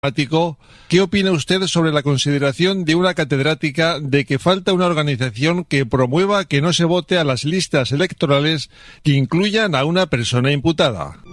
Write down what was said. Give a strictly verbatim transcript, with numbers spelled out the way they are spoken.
¿Qué opina usted sobre la consideración de una catedrática de que falta una organización que promueva que no se vote a las listas electorales que incluyan a una persona imputada?